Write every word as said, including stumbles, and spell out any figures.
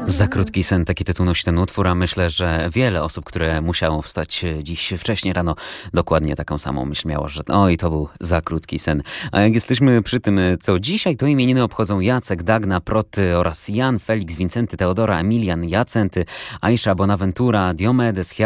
Za krótki sen, taki tytuł nosi ten utwór, a myślę, że wiele osób, które musiało wstać dziś wcześnie rano, dokładnie taką samą myśl miało, że oj, to był za krótki sen. A jak jesteśmy przy tym, co dzisiaj, to imieniny obchodzą Jacek, Dagna, Proty oraz Jan, Felix, Wincenty, Teodora, Emilian, Jacenty, Aisza, Bonaventura, Diomedes,